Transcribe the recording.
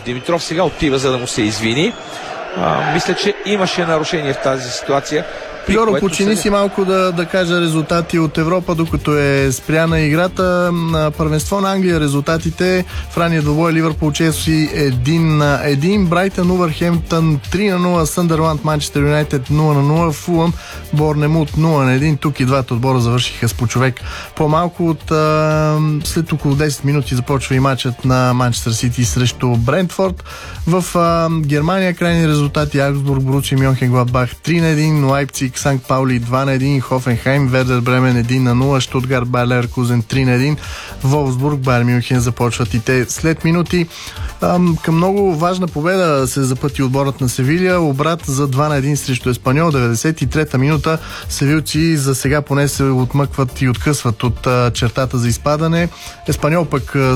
Димитров сега отива, за да му се извини. Мисля, че имаше нарушение в тази ситуация. Йоро, почини си малко да кажа резултати от Европа, докато е спряна играта. На първенство на Англия резултатите: в ранния двубой Ливърпул Челси 1-1, Брайтън Увърхемптън 3-0, Съндърланд Манчестър Юнайтед 0-0, Фулъм Борнемут 0-1. Тук и двата отбора завършиха с по човек по-малко. След около 10 минути започва и матчът на Манчестър Сити срещу Брентфорд. В Германия крайни резултати: Аугсбург Борусия Мьонхенгладбах 3-1, Лайпциг Санкт Паули 2-1, Хофенхайм Вердер Бремен 1-0, Штутгарт Байер Леверкузен 3-1, Волфсбург Байер Мюнхен започват и те след минути. Към много важна победа се запъти отборът на Севиля. Обрат за 2-1 срещу Еспаньол. 93-та минута. Севилци за сега поне се отмъкват и откъсват от чертата за изпадане. Еспаньол пък